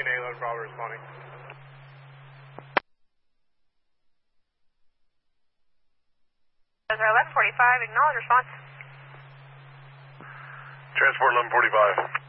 TNA 11 Bravo responding. Desert 1145, acknowledge response. Transport 1145.